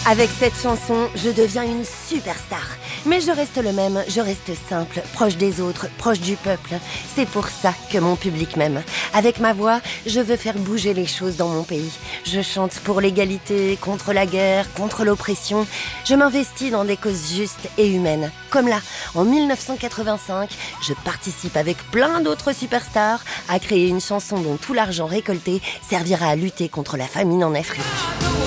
Avec cette chanson, je deviens une superstar. Mais je reste le même, je reste simple, proche des autres, proche du peuple. C'est pour ça que mon public m'aime. Avec ma voix, je veux faire bouger les choses dans mon pays. Je chante pour l'égalité, contre la guerre, contre l'oppression. Je m'investis dans des causes justes et humaines. Comme là, en 1985, je participe avec plein d'autres superstars à créer une chanson dont tout l'argent récolté servira à lutter contre la famine en Afrique.